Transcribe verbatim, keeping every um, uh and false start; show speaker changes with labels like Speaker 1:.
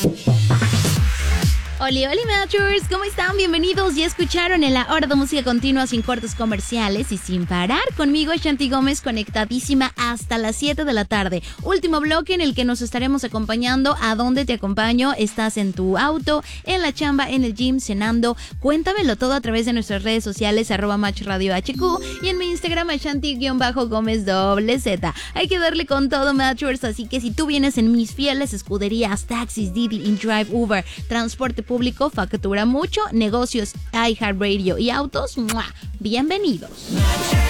Speaker 1: Oli, oli, Matchers, ¿cómo están? Bienvenidos. Ya escucharon en la hora de música continua sin cortes comerciales y sin parar. Conmigo, Shanti Gómez, conectadísima hasta las siete de la tarde. Último bloque en el que nos estaremos acompañando. ¿A dónde te acompaño? ¿Estás en tu auto, en la chamba, en el gym, cenando? Cuéntamelo todo a través de nuestras redes sociales, arroba Match Radio H Q, y en mi Instagram, Shanti-Gómez doble Z. Hay que darle con todo, Matchers, así que si tú vienes en mis fieles escuderías, taxis, Didi, InDrive, Uber, transporte público, factura mucho, negocios, iHeartRadio y autos, ¡mua! Bienvenidos.